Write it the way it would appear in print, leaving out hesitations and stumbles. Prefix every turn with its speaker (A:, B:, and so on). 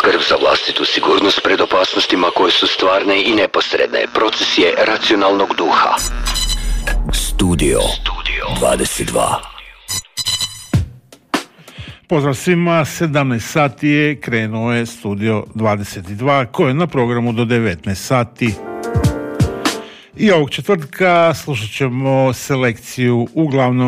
A: skrb za vlastitu sigurnost pred opasnostima koje su stvarne i neposredne. Proces je racionalnog duha. Studio 22.
B: Pozdrav svima, 17 sati je, krenuo je Studio 22 koji je na programu do 19 sati. I ovog četvrtka slušat ćemo selekciju uglavnom